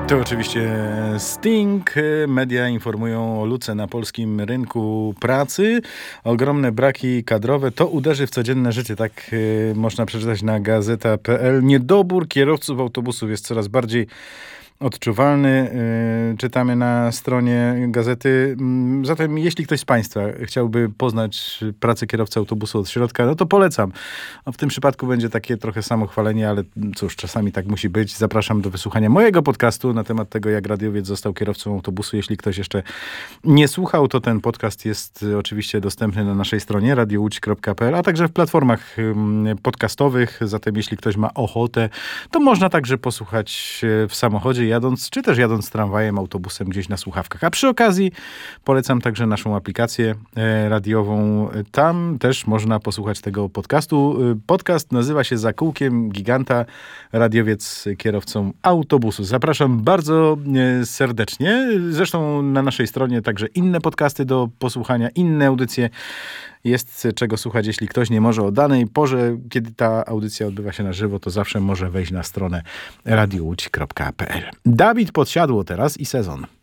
To oczywiście Sting. Media informują o luce na polskim rynku pracy. Ogromne braki kadrowe. To uderzy w codzienne życie. Tak można przeczytać na gazeta.pl. Niedobór kierowców autobusów jest coraz bardziej odczuwalny. Czytamy na stronie gazety. Zatem jeśli ktoś z Państwa chciałby poznać pracę kierowcy autobusu od środka, no to polecam. W tym przypadku będzie takie trochę samochwalenie, ale cóż, czasami tak musi być. Zapraszam do wysłuchania mojego podcastu na temat tego, jak radiowiec został kierowcą autobusu. Jeśli ktoś jeszcze nie słuchał, to ten podcast jest oczywiście dostępny na naszej stronie radiołódź.pl, a także w platformach podcastowych. Zatem jeśli ktoś ma ochotę, to można także posłuchać w samochodzie jadąc, czy też jadąc tramwajem, autobusem gdzieś na słuchawkach. A przy okazji polecam także naszą aplikację radiową. Tam też można posłuchać tego podcastu. Podcast nazywa się Za kółkiem giganta, radiowiec kierowcą autobusu. Zapraszam bardzo serdecznie. Zresztą na naszej stronie także inne podcasty do posłuchania, inne audycje. Jest czego słuchać, jeśli ktoś nie może o danej porze, kiedy ta audycja odbywa się na żywo, to zawsze może wejść na stronę radiołódź.pl. Dawid Podsiadło teraz i Sezon.